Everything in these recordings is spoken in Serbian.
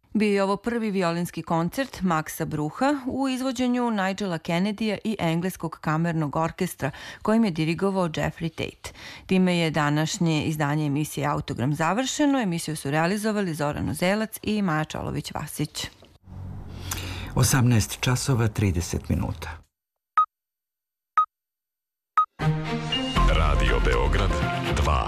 Bio je ovo prvi violinski koncert Maxa Brucha u izvođenju Nigela Kennedya i engleskog kamernog orkestra kojim je dirigovao Jeffrey Tate. Time je današnje izdanje emisije Autogram završeno. Emisiju su realizovali Zoran Uzelac i Maja Čolović-Vasić. 18 časova 30 minuta. Radio Beograd 2.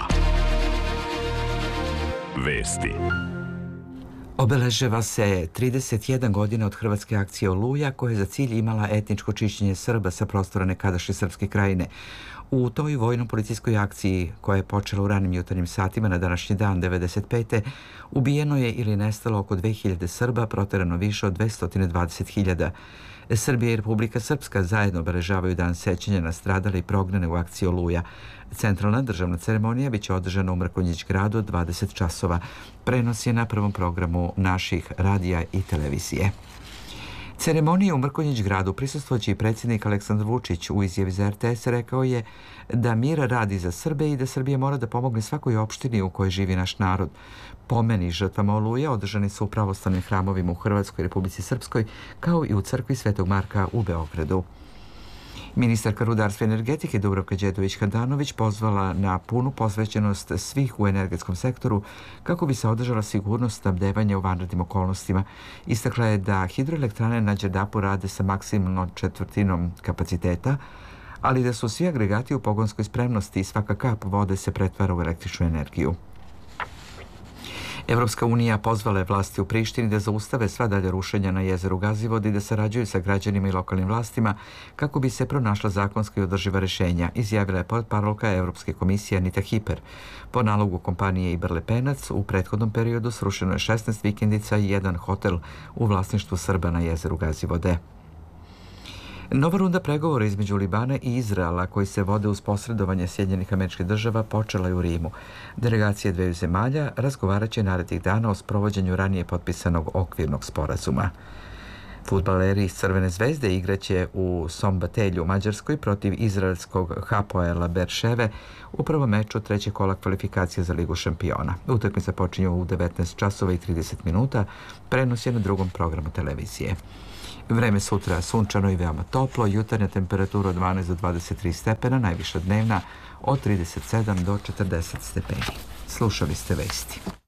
Vesti. Obeležava se 31 godina od hrvatske akcije Oluja, koja je za cilj imala etničko čišćenje Srba sa prostora nekadašnje Srpske krajine. U toj vojno-policijskoj akciji, koja je počela u ranim jutarnjim satima na današnji dan 1995. ubijeno je ili nestalo oko 2000 Srba, proterano više od 220.000. Srbija i Republika Srpska zajedno obeležavaju dan sećanja na stradale i prognane u akciji Oluja. Centralna državna ceremonija biće održana u Mrkonjić gradu od 20 časova. Prenos je na prvom programu naših radija i televizije. Ceremonije u Mrkonjić gradu prisustvovat će i predsjednik Aleksandar Vučić. U izjavi za RTS rekao je da mir radi za Srbe i da Srbija mora da pomogne svakoj opštini u kojoj živi naš narod. Pomeni žrtvama Oluje održani su u pravoslavnim hramovima u Hrvatskoj i Republici Srpskoj, kao i u crkvi Svetog Marka u Beogradu. Ministarka rudarstva i energetike Dubravka Đedović-Handanović pozvala na punu posvećenost svih u energetskom sektoru kako bi se održala sigurnost snabdevanja u vanrednim okolnostima. Istakla je da hidroelektrane na Đerdapu rade sa maksimalnom četvrtinom kapaciteta, ali da su svi agregati u pogonskoj spremnosti i svaka kap vode se pretvara u električnu energiju. Evropska unija pozvala je vlasti u Prištini da zaustave sva dalja rušenja na jezeru Gazivode i da sarađuju sa građanima i lokalnim vlastima kako bi se pronašla zakonska i održiva rešenja, izjavila je portparolka Evropske komisije Anita Hiper. Po nalogu kompanije Iber Lepenac, u prethodnom periodu srušeno je 16 vikendica i jedan hotel u vlasništvu Srba na jezeru Gazivode. Nova runda pregovora između Libana i Izraela, koji se vode uz posredovanje Sjedinjenih Američkih Država, počela je u Rimu. Delegacije dveju zemalja razgovarat će narednih dana o sprovođenju ranije potpisanog okvirnog sporazuma. Fudbaleri iz Crvene zvezde igraće u Sombatelju u Mađarskoj protiv izraelskog Hapoela Berševe u prvom meču trećeg kola kvalifikacije za Ligu šampiona. Utakmica počinje u 19 časova i 30 minuta, prenos je na drugom programu televizije. Vreme sutra sunčano i veoma toplo, jutarnja temperatura od 12 do 23 stepena, najviša dnevna od 37 do 40 stepeni. Slušali ste vesti.